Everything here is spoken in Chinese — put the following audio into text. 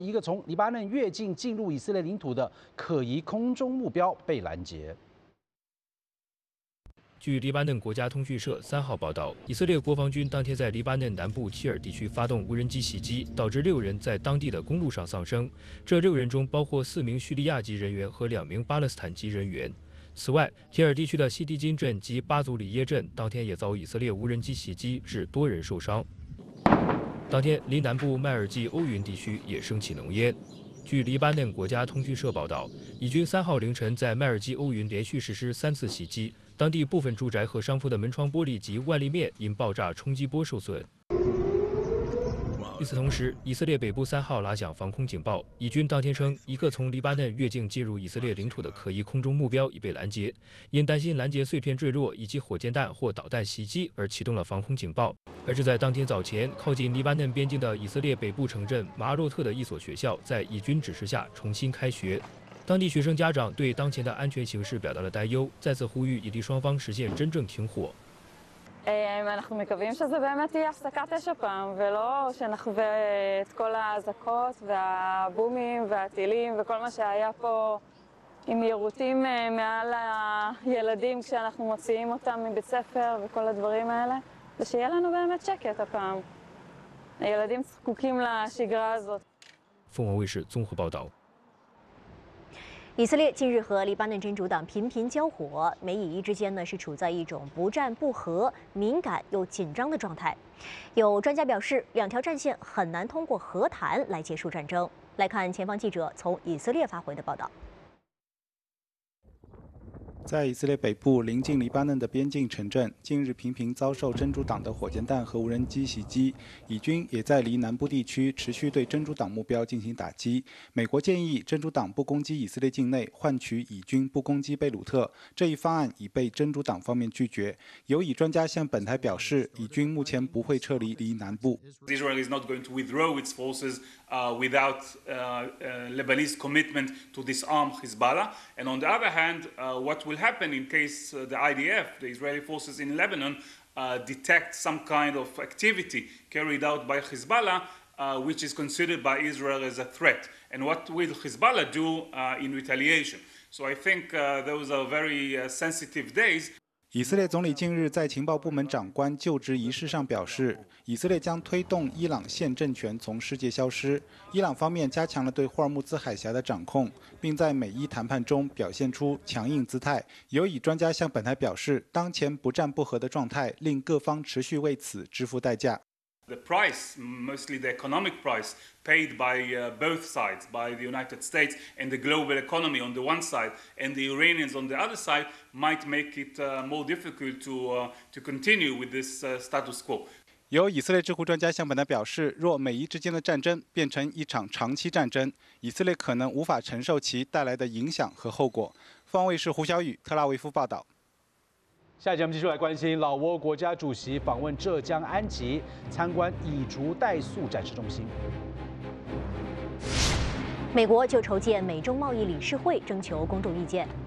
一个从黎巴嫩越境进入以色列领土的可疑空中目标被拦截。 据黎巴嫩国家通讯社3号报道，以色列国防军当天在黎巴嫩南部切尔地区发动无人机袭击，导致6人在当地的公路上丧生。这6人中包括4名叙利亚籍人员和2名巴勒斯坦籍人员。此外，切尔地区的西迪金镇及巴祖里耶镇当天也遭以色列无人机袭击，致多人受伤。当天，离南部麦尔济欧云地区也升起浓烟。据黎巴嫩国家通讯社报道，以军3号凌晨在麦尔济欧云连续实施3次袭击，当地部分住宅和商铺的门窗玻璃及外立面因爆炸冲击波受损。与此同时，以色列北部3号拉响防空警报。以军当天称，一个从黎巴嫩越境进入以色列领土的可疑空中目标已被拦截，因担心拦截碎片坠落以及火箭弹或导弹袭击而启动了防空警报。而是在当天早前，靠近黎巴嫩边境的以色列北部城镇马若特的一所学校，在以军指示下重新开学。当地学生家长对当前的安全形势表达了担忧，再次呼吁以利双方实现真正停火。 אנחנו מקווים שזה באמת יהיה הפסקת אש הפעם, ולא שנחווה את כל האזעקות והבומים והטילים וכל מה שהיה פה עם יירוטים מעל הילדים כשאנחנו מוציאים אותם מבית ספר וכל הדברים האלה, ושיהיה לנו באמת שקט הפעם. הילדים זקוקים לשגרה הזאת. 凤凰卫视综合报道。 以色列近日和黎巴嫩真主党频频交火，美以伊之间呢是处在一种不战不和、敏感又紧张的状态。有专家表示，两条战线很难通过和谈来结束战争。来看前方记者从以色列发回的报道。 在以色列北部临近黎巴嫩的边境城镇，近日频频遭受真主党的火箭弹和无人机袭击。以军也在离南部地区持续对真主党目标进行打击。美国建议真主党不攻击以色列境内，换取以军不攻击贝鲁特。这一方案已被真主党方面拒绝。有以专家向本台表示，以军目前不会撤离南部。 Israel is not going to withdraw its forces without Lebanese commitment to disarm Hezbollah. And on the other hand, what will happen in case the IDF, the Israeli forces in Lebanon, detect some kind of activity carried out by Hezbollah, which is considered by Israel as a threat. And what will Hezbollah do in retaliation? So I think those are very sensitive days. 以色列总理近日在情报部门长官就职仪式上表示，以色列将推动伊朗现政权从世界消失。伊朗方面加强了对霍尔木兹海峡的掌控，并在美伊谈判中表现出强硬姿态。有以专家向本台表示，当前不战不和的状态令各方持续为此支付代价。 The price, mostly the economic price, paid by both sides, by the United States and the global economy on the one side, and the Iranians on the other side, might make it more difficult to continue with this status quo. 有以色列智库专家向本台表示，若美伊之间的战争变成一场长期战争，以色列可能无法承受其带来的影响和后果。凤凰卫视胡小雨、特拉维夫报道。 下一节我们继续来关心老挝国家主席访问浙江安吉，参观以竹代塑展示中心。 美国就筹建美中贸易理事会征求公众意见。